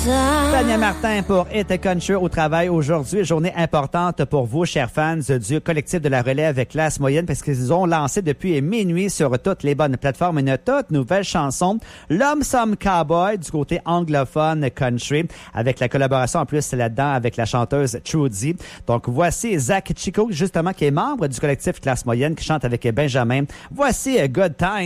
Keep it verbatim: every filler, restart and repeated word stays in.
Tania Martin pour Hit Country au travail aujourd'hui. Journée importante pour vous, chers fans du collectif de la relève classe moyenne, parce qu'ils ont lancé depuis minuit sur toutes les bonnes plateformes une toute nouvelle chanson, L'Homme Some Cowboy, du côté anglophone country, avec la collaboration en plus là-dedans avec la chanteuse Trudy. Donc voici Zach Chico, justement, qui est membre du collectif classe moyenne, qui chante avec Benjamin. Voici Good Time.